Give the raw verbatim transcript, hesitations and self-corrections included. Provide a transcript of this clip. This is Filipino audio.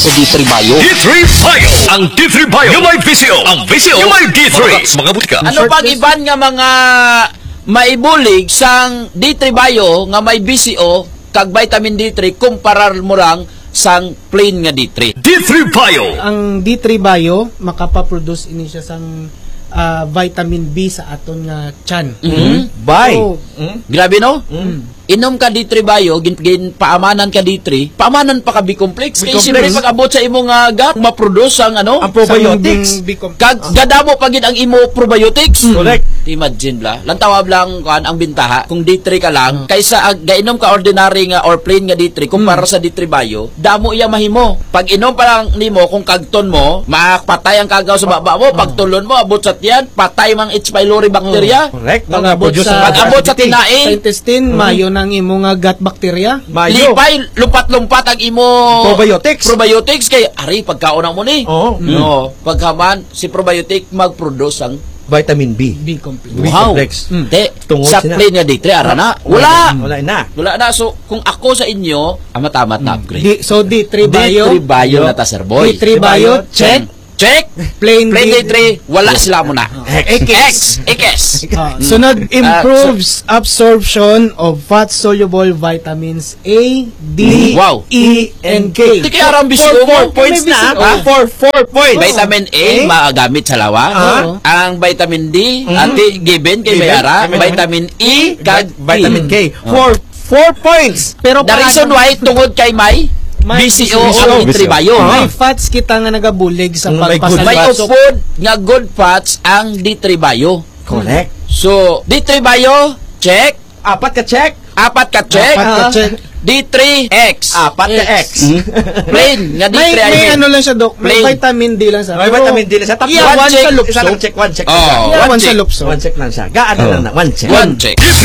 sa D three Bio. D three Bio. Ang D three Bio. Yung may visio. Ang visio. Yung may D three. Mga butika. Ano pang iban nga mga maibulig sang D three Bio nga may B C O kag vitamin D three kumparar mo lang sang plain nga D three. D three Bio. Ang D three Bio makapaproduce ini siya sang uh, vitamin B sa aton nga tiyan. Mm-hmm. Bye. So, Mm? Grabe no? mm. Inom ka D three Bio, gin, gin paamanan ka D three, paamanan pa ka B-complex. Kaya B-complex. siyempre pag-abot sa imong uh, gut, ma-produce ang ano? Ang probiotics. Sa B-complex. Kag gadamo pa gid ang imo probiotics. Correct. Imagine bla. Lang tawag lang kan ang bintaha kung D three ka lang kaysa ag gainom ka ordinary nga or plain nga D three kumpara sa D three Bio, damo iya mahimo. Pag inom pa lang nimo kung kagton mo, makapatay ang kagaw sa baba mo, pag tulon mo abot sa tiyan, patay mang H pylori bacteria. Correct. Pag-abot Produce sa- ng Pag-abot sa acidity. sa tinaing, intestine, mayo ng imo nga gut bacteria. Mayo. lipay, lumpat-lumpat ang imo Probiotics. probiotics kay ari pagkaon mo ni. Oo. No, pagkaman si probiotic mag-produce ang Vitamin B. B-complex. wow. B-complex. Mm. Te, Tungod sa sina. plain nga D three ara na. Wala. Wala na. Wala na. So, kung ako sa inyo, amat-amat na upgrade. D, so D three Bio. D three Bio na ta, sir boy. D three Bio, check. Check. Plain, Plain D D three, wala sila muna. X. X. X. Ah, sunod, improves absorption of fat-soluble vitamins A, D, Wow. E, and K. Di kaya arang bisyo Four, four mo. points May na. bisyo. ha? Four, four points. Vitamin A, Eh? maagamit sa lawa. Ah. Ang vitamin D, Mhm. ati given kay Given. Mayara. Given. Vitamin E, kag Vitamin E. K. Four, four points. Pero The reason why, tungod kay May, May B C O B C O. o D three Bio. May fats kita nga nagabulig sa Mm, may good May pagpasal. upod nga good fats ang D three Bio. Correct. So, D three Bio, check. Apat ka check. Apat ka check. Apat ka Ah. check. D three X. Apat ka X. Plain nga D May, three I may mean. ano lang siya, Dok. May Plain. vitamin D lang siya. May Pero, vitamin D na siya. Tapos Yeah, one one check. sa lupso. Isa lang check. One check. Oh, Yeah, one one sa check. lupso. One check lang siya. Gaan na lang na. One check. One check.